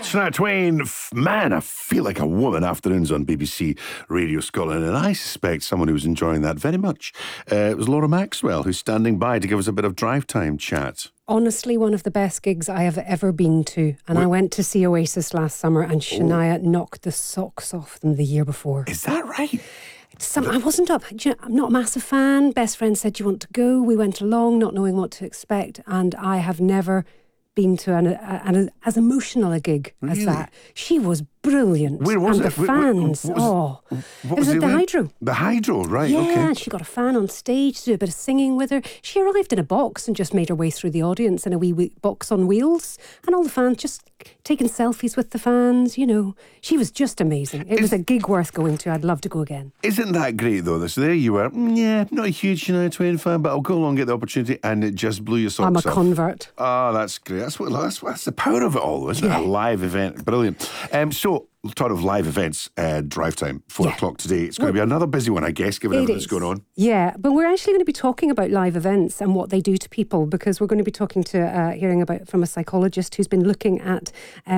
Shania Twain, man, I feel like a woman. Afternoons on BBC Radio Scotland, and I suspect someone who's enjoying that very much. It was Laura Maxwell who's standing by to give us a bit of drive time chat. Honestly, one of the best gigs I have ever been to. And I went to see Oasis last summer, and Shania knocked the socks off them the year before. Is that right? I wasn't up. I'm not a massive fan. Best friend said, "Do you want to go?" We went along, not knowing what to expect. And I have never been to as emotional a gig as that. She was brilliant. Where was and it? the fans. It was at the Hydro. The Hydro, right? Yeah, okay. she got a fan on stage to do a bit of singing with her. She arrived in a box and just made her way through the audience in a wee box on wheels, and all the fans just taking selfies with the fans. You know, she was just amazing. It was a gig worth going to. I'd love to go again. Isn't that great though? So there you were. Not a huge Shania Twain fan, but I'll go along and get the opportunity, and it just blew your socks off. I'm a convert. Oh, that's great. That's the power of it all, isn't it? A live event, brilliant. So, talk of live events, drive time, 4 o'clock today. It's going to be another busy one, I guess, given everything that's going on. Yeah, but we're actually going to be talking about live events and what they do to people, because we're going to be talking to, hearing about from a psychologist who's been looking at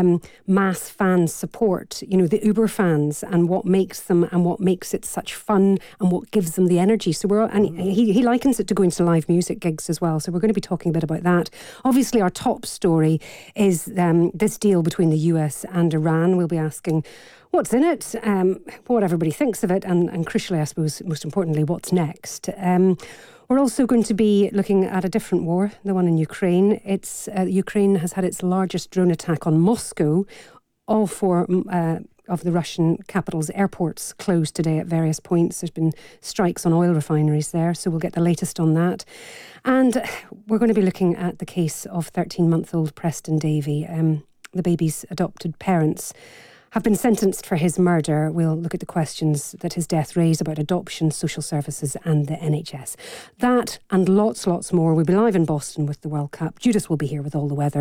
mass fan support, you know, the Uber fans, and what makes them and what makes it such fun and what gives them the energy. So he likens it to going to live music gigs as well. So we're going to be talking a bit about that. Obviously, our top story is this deal between the US and Iran. We'll be asking what's in it, what everybody thinks of it, and crucially, I suppose, most importantly, what's next. We're also going to be looking at a different war, the one in Ukraine. Ukraine has had its largest drone attack on Moscow. All four of the Russian capital's airports closed today at various points. There's been strikes on oil refineries there, so we'll get the latest on that. And we're going to be looking at the case of 13-month-old Preston Davey. The baby's adopted parents have been sentenced for his murder. We'll look at the questions that his death raised about adoption, social services and the NHS. That and lots more. We'll be live in Boston with the World Cup. Judith will be here with all the weather.